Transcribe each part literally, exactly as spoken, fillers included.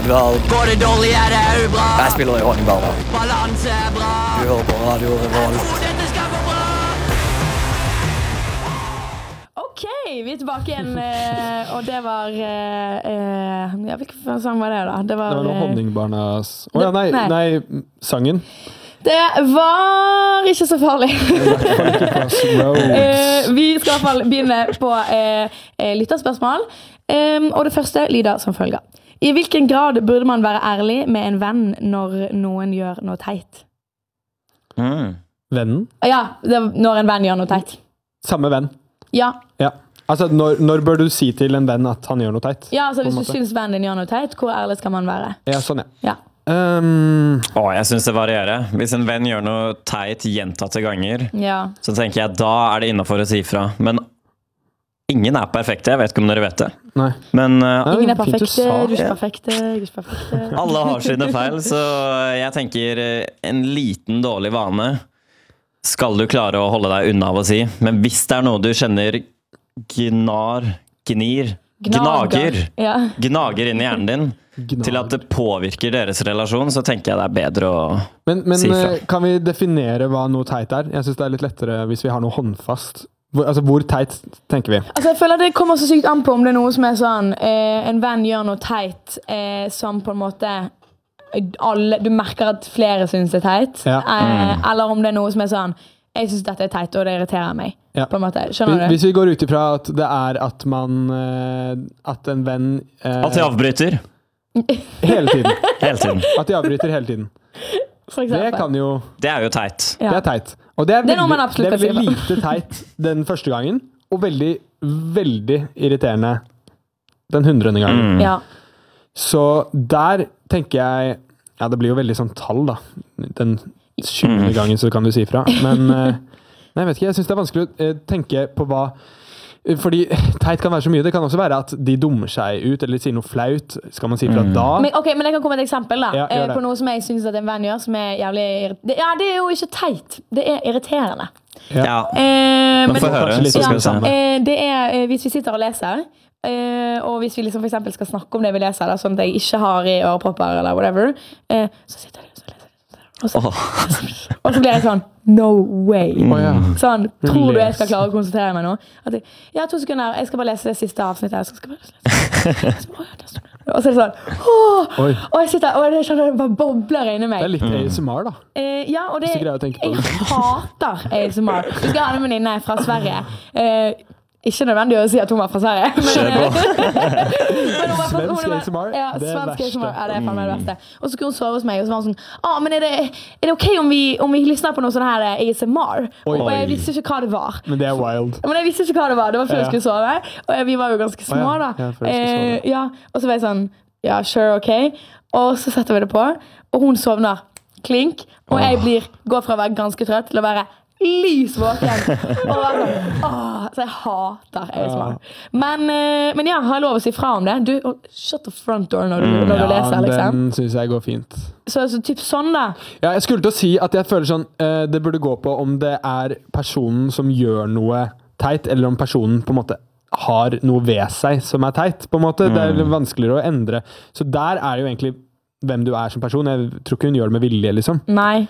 Edvard. Går det dårlig, er det jo bra. Jeg spiller i håndball. Balanse er bra. Du hører på Radio Revolt. Jeg tror dette skal gå bra. Ok, vi er tilbake igjen, eh, og det var eh, eh, ja, hvilken sang var det da? Det var, Det var noe eh, Honningbarnas... Åja, oh, nei, nei. nei, sangen. Det var ikke så farlig. eh, vi skal i hvert fall begynne på eh, lytterspørsmål. Um, og det første lyder som følger. I hvilken grad burde man være ærlig med en venn når noen gjør noe teit? Mm. Vennen? Ja, det, når en venn gjør noe teit. Samme venn. Ja. Ja. Altså, når, når bør du si til en venn at han gjør noe teit? Ja, altså På en hvis du måte. syns vennen din gjør noe teit, hvor ærlig skal man være? Ja, sånn, ja. Ja. Um, Åh, jeg synes det varierer. Hvis en venn gjør noe teit gjentatte ganger, Ja. så tenker jeg da er det innenfor å si fra. Men ingen er perfekte, jeg vet ikke om dere vet det. nei. Men uh, Ingen er fint du perfekte, sa. du er ikke perfekte, du er ikke perfekte. alle har sine feil, så jeg tenker uh, en liten dårlig vane skal du klare å holde deg unna av å si. Men hvis det er noe du kjenner gnar, gnir, gnager, Ja. gnager inn i hjernen din, Gnager. til at det påvirker deres relasjon, så tenker jeg det er bedre å Men, men si fra. eh, kan vi definere hva noe teit er? Jeg synes det er litt lettere hvis vi har noe håndfast. Hvor, altså, hvor teit tenker vi? Altså, jeg føler det kommer så sykt an på om det er noe som er sånn eh, en venn gjør noe teit eh, som på en måte alle, du merker at flere synes det er teit, Ja. eh, eller om det er noe som er sånn jeg synes dette er teit, og det irriterer meg. Ja. På en måte, skjønner du? Hvis vi går ut ifra at det er at man eh, at en venn eh, At de avbryter hele tiden. hele tiden. At de avbryter hele tiden. For Det eksempel. kan jo Det er jo teit. Ja. Det er teit. Og det er Det er noe veldig, man absolutt det er veldig kan lite teit den første gangen, og veldig, veldig irriterende den hundrende gangen. Mm. Ja. Så der tenker jeg ja, det blir jo veldig sånn tall, da. Den tjuende Mm. gangen så kan du si fra. Men eh, nei, jeg vet ikke, jeg synes det er vanskelig å eh, tenke på hva fordi teit kan være så mye. Det kan også være at de dummer seg ut, eller sier noe flaut. Skal man si fra Mm. da? Men, ok, men jeg kan komme med et eksempel da, Ja, gjør eh, det. på noe som jeg synes at en venn gjør som er jævlig irri- det, ja, det er jo ikke teit, det er irriterende. Ja. Ja. Eh, Men men- få høre, kanskje litt så skal Ja, vi se. eh, det er eh, hvis vi sitter og leser, eh, og hvis vi liksom for eksempel skal snakke om det vi leser, da, sånn at jeg ikke har i ørepropper eller whatever, eh, så sitter jeg og leser, og så, Åh. og så blir jeg sånn, no way. Å, ja. Sånn, tror du jeg Les. skal klare å konsentrere meg nå? At jeg, ja, to sekunder, jeg skal bare lese det siste avsnittet her, så skal jeg bare lese. Å, ja, der står det. Og så er det sånn, åh, Oi. og jeg sitter, og jeg kjenner det bare bobler inni Det er meg. litt A S M R, da. Eh, ja, og det, Hvis du greier å tenke på jeg det. hater A S M R. Du skal ha en venninne fra Sverige. Eh, ikke nødvendig å si at hun var fra Sverige. Men, Kjør på. men hun var fra- hun Svensk var- A S M R, Ja, det er svensk A S M R. verste. Ja, det er faen meg det verste. Og så skulle hun sove hos meg, og så var hun sånn, ah, men er det, er det ok om vi, om vi lysner på noe sånn her A S M R? Oi. Og jeg visste ikke hva det var. Men det er wild. Men jeg visste ikke hva det var. Det var før jeg Ja. skulle sove. Og vi var jo ganske små, Å, ja. da. Ja, før jeg skulle sove. Eh, ja. Og så var jeg sånn, ja, sure, ok. Og så setter vi det på, og hun sovner klink, og jeg blir, går fra å være ganske trøtt til å være lys våken. Og være sånn, åh, så jeg hater A S M R. Men, eh, men ja, har jeg lov å si fra om det? Du, oh, shut the front door når du, når du Ja, leser, liksom. den synes jeg går fint. Så, så typ sånn, da. Ja, jeg skulle til å si at jeg føler sånn eh, det burde gå på om det er personen som gjør noe teit, eller om personen på en måte har noe ved seg som er teit, på en måte. Det er vanskeligere å endre. Så der er det jo egentlig hvem du er som person. Jeg tror ikke hun gjør det med vilje, liksom. Nei.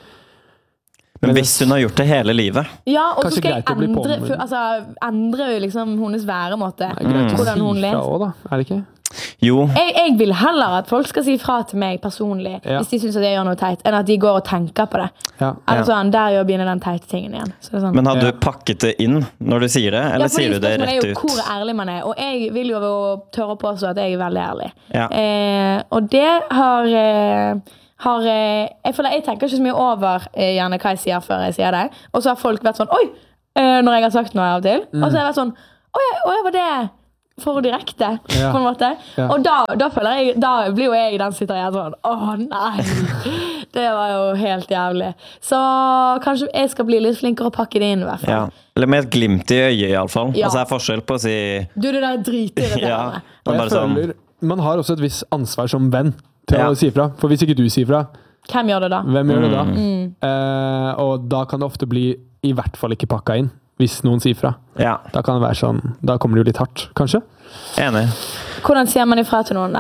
Men hvis hun har gjort det hele livet Ja, og så Kanskje skal jeg greit å bli endre, påminnet. for, altså, endre liksom hennes væremåte. Greit å Hvordan hun si fra leser. også, da. Er det ikke? Jo, Jeg, jeg vil heller at folk skal si fra til meg personlig Ja. hvis de synes at jeg gjør noe teit, enn at de går og tenker på det. Ja. Eller Ja. sånn, der gjør begynner den teite tingen igjen. Så det er sånn. men har du Ja. pakket det inn når du sier det, eller Ja, fordi sier du det spørsmålet rett er jo ut? hvor ærlig man er, og jeg vil jo tørre å påstå at jeg er veldig ærlig. Ja. Eh, og det har, eh, har eh, jeg føler jeg tenker ikke så mye over eh, gjerne hva jeg sier før jeg sier det, og så har folk vært sånn, oi, eh, når jeg har sagt noe av og til, og så har jeg vært sånn, oi, oi, var det for direkte, Ja. på en måte. Ja. Og da, da føler jeg, da blir jo jeg den sitter igjen sånn, åh nei, det var jo helt jævlig. Så kanskje jeg skal bli litt flinkere å pakke det inn i hvert fall. Ja. Eller med et glimt i øyet i alle fall. Ja. Altså det er forskjell på å si Du, det der er dritirriterende. ja, Og men jeg bare sånn, føler man har også et visst ansvar som venn til Ja. å si fra. For hvis ikke du sier fra, Hvem gjør det da? hvem gjør det da? Mm. Eh, og da kan det ofte bli i hvert fall ikke pakka inn, hvis noen sier fra. ja, Da kan det være sånn, da kommer det jo litt hardt, kanskje. enig. Hvordan sier man ifra til noen da?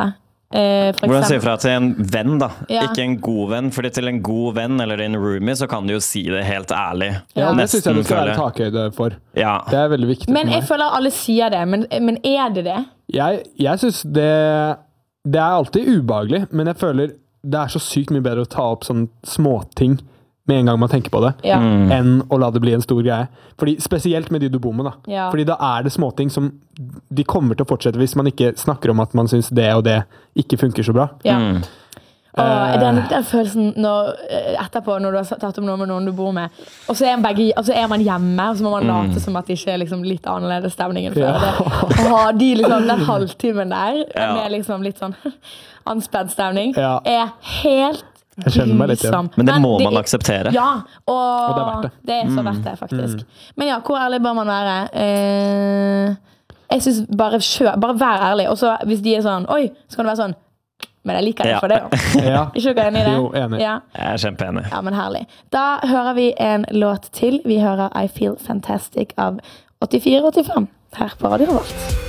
Eh, for Hvordan sier du eksempel. fra til en venn, da? Ja. Ikke en god venn, fordi til en god venn eller din roomie, så kan du jo si det helt ærlig. Ja, det syns jeg det skal føler være takhøyde for. Ja. Det er veldig viktig Men for jeg meg. føler alle sier det, men, men er det det? Jeg, jeg syns det Det er alltid ubehagelig, men jeg føler det er så sykt mye bedre å ta opp sånne småting med en gang man tenker på det, Ja. enn å la det bli en stor greie. Fordi, spesielt med de du bor med. da. Ja. Fordi da er det småting som de kommer til å fortsette hvis man ikke snakker om at man syns det og det ikke funker så bra. Ja. Mm. Og den, den følelsen når, etterpå, når du har tatt om noe med noen du bor med, og så er man, begge, og så er man hjemme, og så må man late som at det ikke er liksom litt annerledes stemning enn før. Ja. Det, å ha de liksom, den halvtimen der, Ja. med liksom litt sånn anspent stemning, Ja. er helt Jeg kjenner meg litt igjen. grusom. Men det må det man er- akseptere. Ja, og, Og det er verdt det. det er så verdt det, faktisk. Men ja, hvor ærlig bør man være? Eh, jeg synes bare, kjør, bare vær ærlig. Og så hvis de er sånn, oi, så kan det være sånn, men jeg liker det Ja. for det jo. Ja. Ikke dere enig i det? Jo, enig. Ja. Jeg er kjempeenig. Ja, men herlig. Da hører vi en låt til. Vi hører I Feel Fantastic av åttifire åttifem her på Radio Revolt.